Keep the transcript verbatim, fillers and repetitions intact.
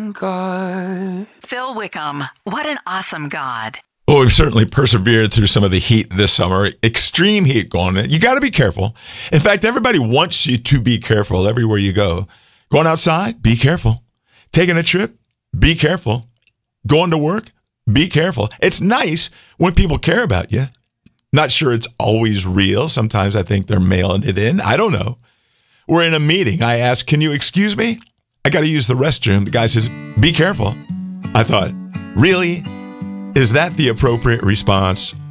awesome God. Phil Wickham, what an awesome God. Well, we've certainly persevered through some of the heat this summer. Extreme heat going on. You got to be careful. In fact, everybody wants you to be careful everywhere you go. Going outside, be careful. Taking a trip, be careful. Going to work, be careful. It's nice when people care about you. Not sure it's always real. Sometimes I think they're mailing it in. I don't know. We're in a meeting. I ask, can you excuse me? I got to use the restroom. The guy says, be careful. I thought, really? Is that the appropriate response?